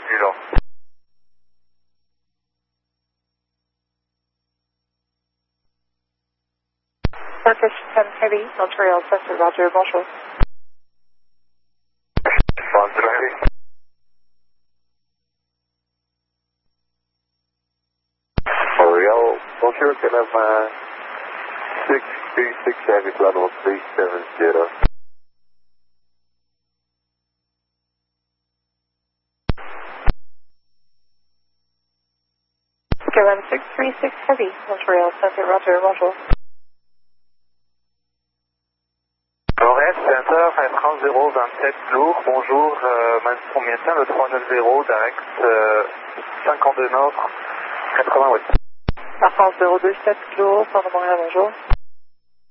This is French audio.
Milan. Turkish 10 Heavy, Montreal Center, Roger, bonjour. Roger, Heavy. Montreal, bonjour, can I have 636 Heavy, level 370. KLM 636 Heavy, Montreal Center, Roger, bonjour. Montréal Center, Air France 027 lourd, bonjour, on maintient le 390 direct 52 Nord, 80 ouest. Air France 027 Kilo, Port de Montréal, bonjour.